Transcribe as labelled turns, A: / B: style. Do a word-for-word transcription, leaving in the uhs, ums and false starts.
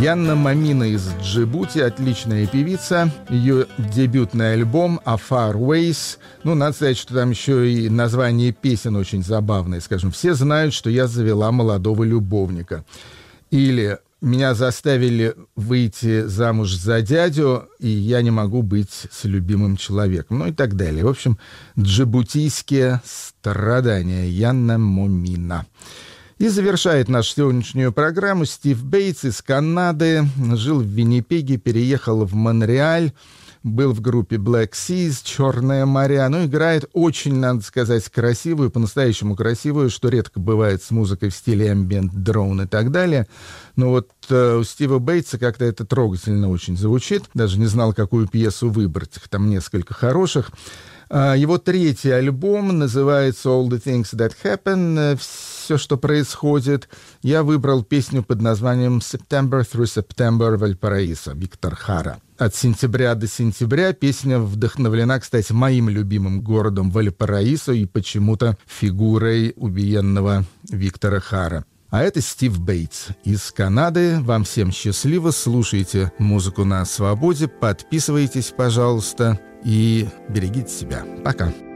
A: Янна Момина из Джибути, отличная певица. Ее дебютный альбом «A Far Ways». Ну, надо сказать, что там еще и название песен очень забавное. Скажем, все знают, что я завела молодого любовника. Или меня заставили выйти замуж за дядю, и я не могу быть с любимым человеком. Ну и так далее. В общем, джибутийские страдания. Янна Момина. И завершает нашу сегодняшнюю программу Стив Бейтс из Канады. Жил в Виннипеге, переехал в Монреаль. Был в группе Black Seas, «Черное моря». Ну, играет очень, надо сказать, красивую, по-настоящему красивую, что редко бывает с музыкой в стиле ambient, дрон и так далее. Но вот э, у Стива Бейтса как-то это трогательно очень звучит. Даже не знал, какую пьесу выбрать. Их там несколько хороших. Его третий альбом называется «All the Things That Happen», «Все, что происходит». Я выбрал песню под названием «September through September» Вальпараисо, Виктор Хара. От сентября до сентября песня вдохновлена, кстати, моим любимым городом Вальпараисо и почему-то фигурой убиенного Виктора Хара. А это Стив Бейтс из Канады. Вам всем счастливо. Слушайте музыку на свободе. Подписывайтесь, пожалуйста. И берегите себя. Пока.